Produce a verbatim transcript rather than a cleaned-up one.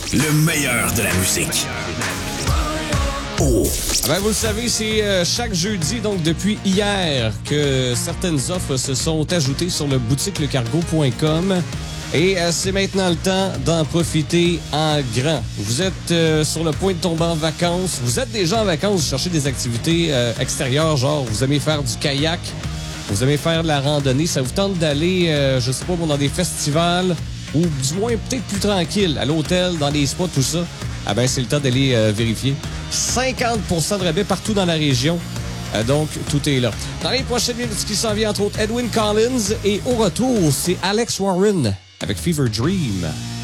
Le meilleur de la musique. Oh! Ah ben, vous le savez, c'est euh, chaque jeudi, donc depuis hier, que certaines offres se sont ajoutées sur le boutique le cargo point com. Et euh, c'est maintenant le temps d'en profiter en grand. Vous êtes euh, sur le point de tomber en vacances. Vous êtes déjà en vacances, vous cherchez des activités euh, extérieures, genre vous aimez faire du kayak, vous aimez faire de la randonnée. Ça vous tente d'aller, euh, je sais pas, dans des festivals ou du moins peut-être plus tranquille, à l'hôtel, dans les spas, tout ça. Ah ben, c'est le temps d'aller euh, vérifier. cinquante pour cent de rabais partout dans la région. Euh, donc, tout est là. Dans les prochaines minutes, ce qui s'en vient, entre autres, Edwyn Collins. Et au retour, c'est Alex Warren avec Fever Dream.